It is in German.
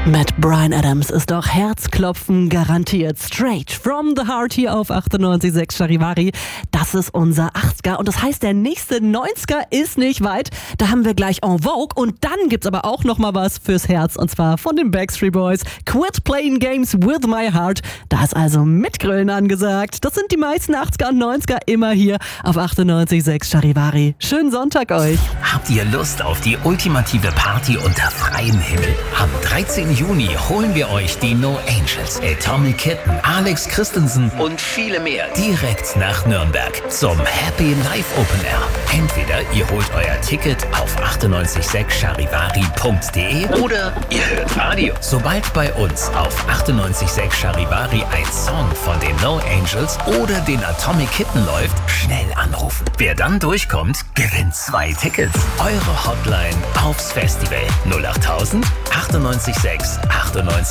Mit Bryan Adams ist doch Herzklopfen garantiert. Straight from the heart hier auf 98.6 Charivari. Das ist unser 80er und das heißt, der nächste 90er ist nicht weit. Da haben wir gleich En Vogue und dann gibt's aber auch noch mal was fürs Herz und zwar von den Backstreet Boys. Quit Playing Games with My Heart. Da ist also Mitgrölen angesagt. Das sind die meisten 80er und 90er immer hier auf 98.6 Charivari. Schönen Sonntag euch. Habt ihr Lust auf die ultimative Party unter freiem Himmel? Am 13. Juni holen wir euch die No Angels, Atomic Kitten, Alex Christensen und viele mehr direkt nach Nürnberg zum Happy Live Open Air. Entweder ihr holt euer Ticket auf 986charivari.de oder ihr hört Radio. Sobald bei uns auf 98.6 Charivari ein Song von den No Angels oder den Atomic Kitten läuft, schnell anrufen. Wer dann durchkommt, gewinnt 2 Tickets. Eure Hotline aufs Festival 08000 98.6 98